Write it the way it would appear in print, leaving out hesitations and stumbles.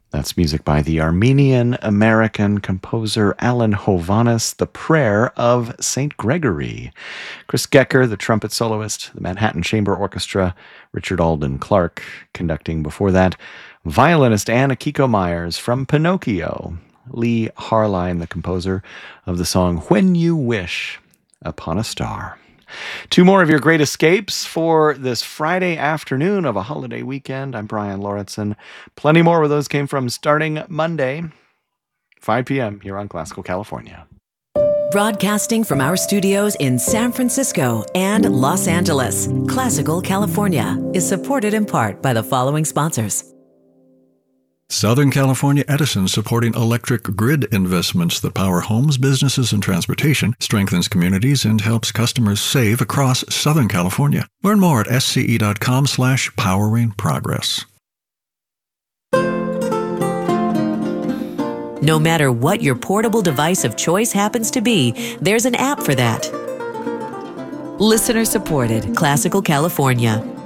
That's music by the Armenian-American composer Alan Hovhaness, The Prayer of St. Gregory. Chris Gecker, the trumpet soloist, the Manhattan Chamber Orchestra, Richard Alden Clark conducting before that. Violinist Anna Kiko Myers from Pinocchio. Lee Harline, the composer of the song When You Wish Upon a Star. Two more of your great escapes for this Friday afternoon of a holiday weekend. I'm Brian Lauritsen. Plenty more where those came from starting Monday, 5 p.m. here on Classical California. Broadcasting from our studios in San Francisco and Los Angeles, Classical California is supported in part by the following sponsors. Southern California Edison, supporting electric grid investments that power homes, businesses, and transportation, strengthens communities, and helps customers save across Southern California. Learn more at sce.com/poweringprogress. No matter what your portable device of choice happens to be, there's an app for that. Listener supported, Classical California.